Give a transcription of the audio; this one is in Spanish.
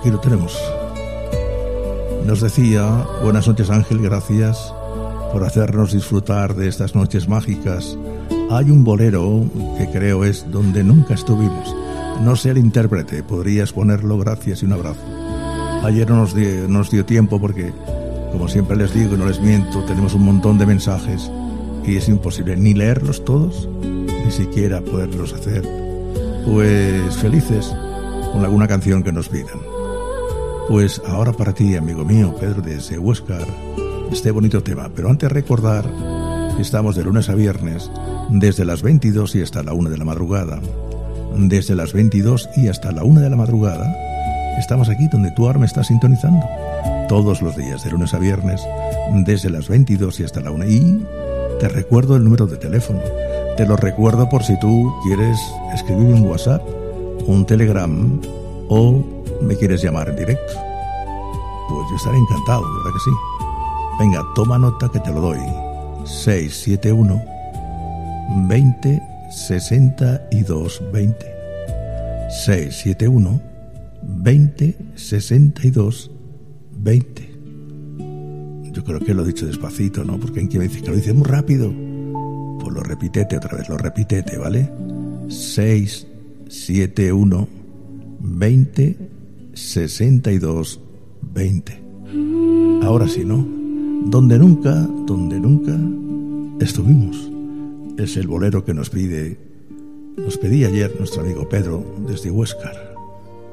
aquí lo tenemos. Nos decía: buenas noches, Ángel, gracias por hacernos disfrutar de estas noches mágicas. Hay un bolero que creo es Donde Nunca Estuvimos. No sé el intérprete, podrías ponerlo, gracias y un abrazo. Ayer no nos dio tiempo porque, como siempre les digo y no les miento, tenemos un montón de mensajes y es imposible ni leerlos todos, ni siquiera poderlos hacer pues felices con alguna canción que nos pidan. Pues ahora para ti, amigo mío, Pedro desde Huéscar, este bonito tema. Pero antes recordar que estamos de lunes a viernes desde las 22 y hasta la 1 de la madrugada. Desde las 22 y hasta la 1 de la madrugada estamos aquí donde tú ahora me estás sintonizando. Todos los días, de lunes a viernes, desde las 22 y hasta la 1. Y te recuerdo el número de teléfono. Te lo recuerdo por si tú quieres escribir un WhatsApp, un Telegram o me quieres llamar en directo. Pues yo estaré encantado, ¿verdad que sí? Venga, toma nota que te lo doy. 671 20 62 20. 671 20 62 20. Yo creo que lo he dicho despacito, ¿no? Porque hay quien me dice que lo dice muy rápido. Pues lo repítete otra vez, ¿vale? 671 20 62 20. Ahora sí, ¿no? Donde nunca estuvimos. Es el bolero que nos pedía ayer nuestro amigo Pedro desde Huéscar.